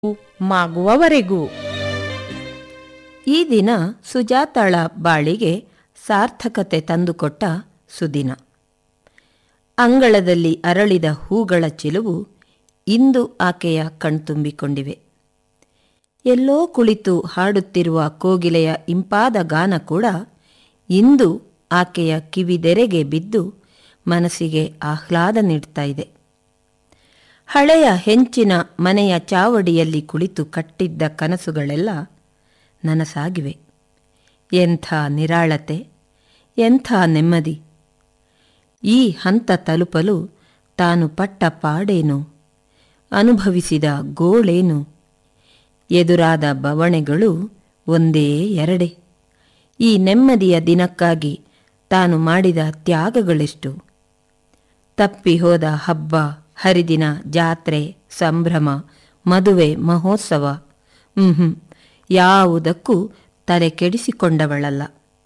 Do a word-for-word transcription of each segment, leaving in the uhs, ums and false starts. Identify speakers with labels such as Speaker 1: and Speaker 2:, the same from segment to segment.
Speaker 1: ಮಾಗುವವರೆಗೂ.
Speaker 2: ಈ ದಿನ ಸುಜಾತಾಳ ಬಾಳಿಗೆ ಸಾರ್ಥಕತೆ ತಂದುಕೊಟ್ಟ ಸುದಿನ. ಅಂಗಳದಲ್ಲಿ ಅರಳಿದ ಹೂಗಳ ಚಿಲುವು ಇಂದು ಆಕೆಯ ಕಣ್ತುಂಬಿಕೊಂಡಿವೆ. ಎಲ್ಲೋ ಕುಳಿತು ಹಾಡುತ್ತಿರುವ ಕೋಗಿಲೆಯ ಇಂಪಾದ ಗಾನ ಕೂಡ ಇಂದು ಆಕೆಯ ಕಿವಿದೆರೆಗೆ ಬಿದ್ದು ಮನಸ್ಸಿಗೆ ಆಹ್ಲಾದ ನೀಡ್ತಾ ಇದೆ. ಹಳೆಯ ಹೆಂಚಿನ ಮನೆಯ ಚಾವಡಿಯಲ್ಲಿ ಕುಳಿತು ಕಟ್ಟಿದ್ದ ಕನಸುಗಳೆಲ್ಲ ನನಸಾಗಿವೆ. ಎಂಥ ನಿರಾಳತೆ, ಎಂಥ ನೆಮ್ಮದಿ! ಈ ಹಂತ ತಲುಪಲು ತಾನು ಪಟ್ಟ ಪಾಡೇನು, ಅನುಭವಿಸಿದ ಗೋಳೇನು, ಎದುರಾದ ಬವಣೆಗಳು ಒಂದೇ ಎರಡೆ. ಈ ನೆಮ್ಮದಿಯ ದಿನಕ್ಕಾಗಿ ತಾನು ಮಾಡಿದ ತ್ಯಾಗಗಳೆಷ್ಟು! ತಪ್ಪಿ ಹೋದ ಹಬ್ಬ, ಹರಿದಿನ, ಜಾತ್ರೆ, ಸಂಭ್ರಮ, ಮದುವೆ, ಮಹೋತ್ಸವ, ಹ್ಮ್ ಯಾವುದಕ್ಕೂ ತಲೆ ಕೆಡಿಸಿಕೊಂಡವಳಲ್ಲ.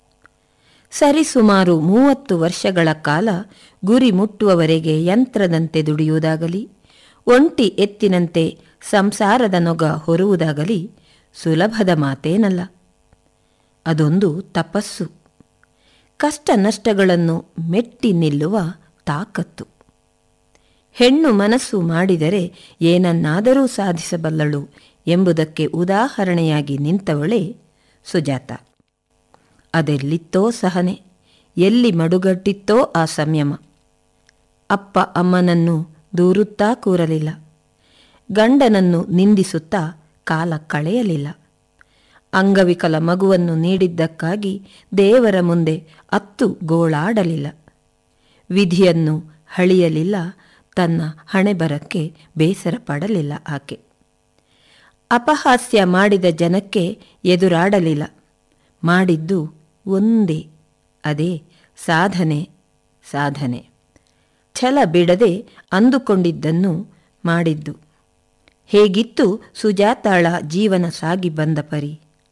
Speaker 2: ಸರಿಸುಮಾರು ಮೂವತ್ತು ವರ್ಷಗಳ ಕಾಲ ಗುರಿ ಮುಟ್ಟುವವರೆಗೆ ಯಂತ್ರದಂತೆ ದುಡಿಯುವುದಾಗಲಿ, ಒಂಟಿ ಎತ್ತಿನಂತೆ ಸಂಸಾರದ ನೊಗ ಹೊರುವುದಾಗಲಿ ಸುಲಭದ ಮಾತೇನಲ್ಲ. ಅದೊಂದು ತಪಸ್ಸು, ಕಷ್ಟ ನಷ್ಟಗಳನ್ನು ಮೆಟ್ಟಿ ನಿಲ್ಲುವ ತಾಕತ್ತು. ಹೆಣ್ಣು ಮನಸ್ಸು ಮಾಡಿದರೆ ಏನನ್ನಾದರೂ ಸಾಧಿಸಬಲ್ಲಳು ಎಂಬುದಕ್ಕೆ ಉದಾಹರಣೆಯಾಗಿ ನಿಂತವಳೇ ಸುಜಾತ. ಅದೆಲ್ಲಿತ್ತೋ ಸಹನೆ, ಎಲ್ಲಿ ಮಡುಗಟ್ಟಿತ್ತೋ ಆ ಸಂಯಮ. ಅಪ್ಪ ಅಮ್ಮನನ್ನು ದೂರುತ್ತಾ ಕೂರಲಿಲ್ಲ, ಗಂಡನನ್ನು ನಿಂದಿಸುತ್ತಾ ಕಾಲ ಕಳೆಯಲಿಲ್ಲ. ಅಂಗವಿಕಲ ಮಗುವನ್ನು ನೀಡಿದ್ದಕ್ಕಾಗಿ ದೇವರ ಮುಂದೆ ಅತ್ತು ಗೋಳಾಡಲಿಲ್ಲ. ವಿಧಿಯನ್ನು ಹಳಿಯಲಿಲ್ಲ, ತನ್ನ ಹಣೆಬರಕ್ಕೆ ಬೇಸರ ಪಡಲಿಲ್ಲ ಆಕೆ. ಅಪಹಾಸ್ಯ ಮಾಡಿದ ಜನಕ್ಕೆ ಎದುರಾಡಲಿಲ್ಲ. ಮಾಡಿದ್ದು ಒಂದೇ, ಅದೇ ಸಾಧನೆ. ಸಾಧನೆ ಛಲ ಬಿಡದೆ ಅಂದುಕೊಂಡಿದ್ದನ್ನು ಮಾಡಿದ್ದು. ಹೇಗಿತ್ತು ಸುಜಾತಾಳ ಜೀವನ ಸಾಗಿ ಬಂದ ಪರಿ?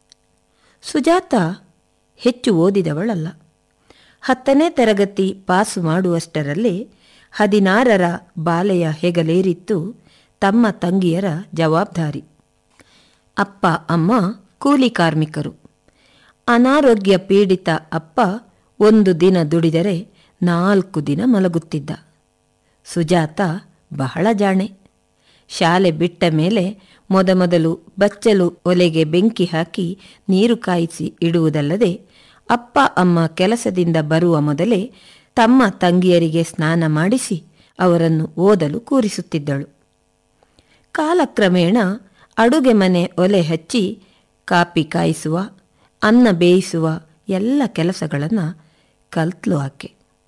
Speaker 2: ಸುಜಾತ ಹೆಚ್ಚು ಓದಿದವಳಲ್ಲ. ಹತ್ತನೇ ತರಗತಿ ಪಾಸು ಮಾಡುವಷ್ಟರಲ್ಲೇ ಹದಿನಾರರ ಬಾಲೆಯ ಹೆಗಲೇರಿತ್ತು ತಮ್ಮ ತಂಗಿಯರ ಜವಾಬ್ದಾರಿ. ಅಪ್ಪ ಅಮ್ಮ ಕೂಲಿ ಕಾರ್ಮಿಕರು. ಅನಾರೋಗ್ಯ ಪೀಡಿತ ಅಪ್ಪ ಒಂದು ದಿನ ದುಡಿದರೆ ನಾಲ್ಕು ದಿನ ಮಲಗುತ್ತಿದ್ದ. ಸುಜಾತ ಬಹಳ ಜಾಣೆ. ಶಾಲೆ ಬಿಟ್ಟ ಮೇಲೆ ಮೊದಮೊದಲು ಬಚ್ಚಲು ಒಲೆಗೆ ಬೆಂಕಿ ಹಾಕಿ ನೀರು ಕಾಯಿಸಿ ಇಡುವುದಲ್ಲದೆ, ಅಪ್ಪ ಅಮ್ಮ ಕೆಲಸದಿಂದ ಬರುವ ಮೊದಲೇ ತಮ್ಮ ತಂಗಿಯರಿಗೆ ಸ್ನಾನ ಮಾಡಿಸಿ ಅವರನ್ನು ಓದಲು ಕೂರಿಸುತ್ತಿದ್ದಳು. ಕಾಲಕ್ರಮೇಣ ಅಡುಗೆ ಮನೆ ಒಲೆ ಹಚ್ಚಿ ಕಾಪಿ ಕಾಯಿಸುವ, ಅನ್ನ ಬೇಯಿಸುವ ಎಲ್ಲ ಕೆಲಸಗಳನ್ನು ಕಲ್ತ್ಲು ಆಕೆ.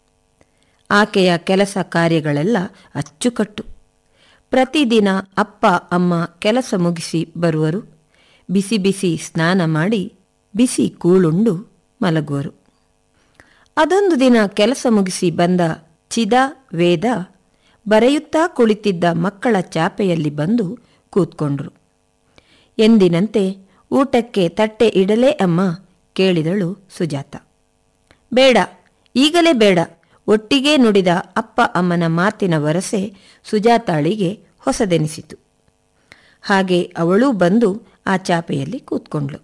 Speaker 2: ಆಕೆಯ ಕೆಲಸ ಕಾರ್ಯಗಳೆಲ್ಲ ಅಚ್ಚುಕಟ್ಟು. ಪ್ರತಿದಿನ ಅಪ್ಪ ಅಮ್ಮ ಕೆಲಸ ಮುಗಿಸಿ ಬರುವರು, ಬಿಸಿ ಬಿಸಿ ಸ್ನಾನ ಮಾಡಿ ಬಿಸಿ ಕೂಳುಂಡು ಮಲಗುವರು. ಅದೊಂದು ದಿನ ಕೆಲಸ ಮುಗಿಸಿ ಬಂದ ಚಿದ, ವೇದ ಬರೆಯುತ್ತಾ ಕುಳಿತಿದ್ದ ಮಕ್ಕಳ ಚಾಪೆಯಲ್ಲಿ ಬಂದು ಕೂತ್ಕೊಂಡ್ರು. ಎಂದಿನಂತೆ ಊಟಕ್ಕೆ ತಟ್ಟೆ ಇಡಲೇ ಅಮ್ಮ ಕೇಳಿದಳು ಸುಜಾತ. ಬೇಡ, ಈಗಲೇ ಬೇಡ. ಒಟ್ಟಿಗೆ ನುಡಿದ ಅಪ್ಪ ಅಮ್ಮನ ಮಾತಿನ ವರಸೆ ಸುಜಾತಾಳಿಗೆ ಹೊಸದೆನಿಸಿತು. ಹಾಗೆ ಅವಳೂ ಬಂದು ಆ ಚಾಪೆಯಲ್ಲಿ ಕೂತ್ಕೊಂಡ್ಳು.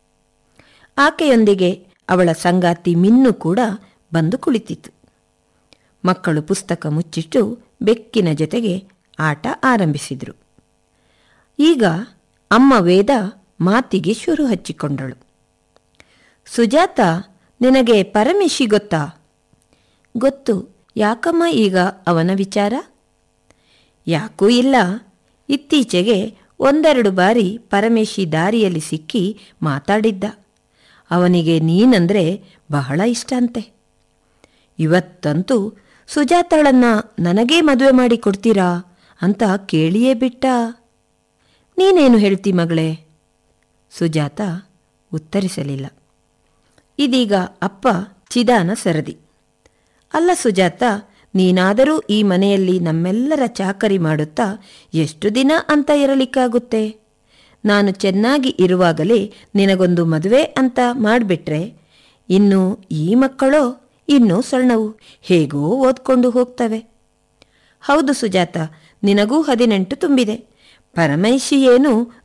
Speaker 2: ಆಕೆಯೊಂದಿಗೆ ಅವಳ ಸಂಗಾತಿ ಮಿನ್ನು ಕೂಡ ಬಂದು ಕುಳಿತಿತ್ತು. ಮಕ್ಕಳು ಪುಸ್ತಕ ಮುಚ್ಚಿಟ್ಟು ಬೆಕ್ಕಿನ ಜೊತೆಗೆ ಆಟ ಆರಂಭಿಸಿದರು. ಈಗ ಅಮ್ಮ ವೇದ ಮಾತಿಗೆ ಶುರು ಹಚ್ಚಿಕೊಂಡಳು. ಸುಜಾತ, ನಿನಗೆ ಪರಮೇಶಿ ಗೊತ್ತಾ? ಗೊತ್ತು. ಯಾಕಮ್ಮ ಈಗ ಅವನ ವಿಚಾರ? ಯಾಕೂ ಇಲ್ಲ. ಇತ್ತೀಚೆಗೆ ಒಂದೆರಡು ಬಾರಿ ಪರಮೇಶಿ ದಾರಿಯಲ್ಲಿ ಸಿಕ್ಕಿ ಮಾತಾಡಿದ್ದ. ಅವನಿಗೆ ನೀನಂದ್ರೆ ಬಹಳ ಇಷ್ಟ ಅಂತೆ. ಇವತ್ತಂತೂ ಸುಜಾತಾಳನ್ನ ನನಗೇ ಮದುವೆ ಮಾಡಿ ಕೊಡ್ತೀರಾ ಅಂತ ಕೇಳಿಯೇ ಬಿಟ್ಟ. ನೀನೇನು ಹೇಳ್ತಿ ಮಗಳೇ? ಸುಜಾತ ಉತ್ತರಿಸಲಿಲ್ಲ. ಇದೀಗ ಅಪ್ಪ ಚಿದಾನ ಸರದಿ. ಅಲ್ಲ ಸುಜಾತ, ನೀನಾದರೂ ಈ ಮನೆಯಲ್ಲಿ ನಮ್ಮೆಲ್ಲರ ಚಾಕರಿ ಮಾಡುತ್ತಾ ಎಷ್ಟು ದಿನ ಅಂತ ಇರಲಿಕ್ಕಾಗುತ್ತೆ? ನಾನು ಚೆನ್ನಾಗಿ ಇರುವಾಗಲೇ ನಿನಗೊಂದು ಮದುವೆ ಅಂತ ಮಾಡಿಬಿಟ್ರೆ, ಇನ್ನು ಈ ಮಕ್ಕಳೋ ಇನ್ನೂ ಸಣ್ಣವು, ಹೇಗೋ ಓದ್ಕೊಂಡು ಹೋಗ್ತವೆ. ಹೌದು ಸುಜಾತ, ನಿನಗೂ ಹದಿನೆಂಟು ತುಂಬಿದೆ. ಪರಮೈಷಿ ಏನು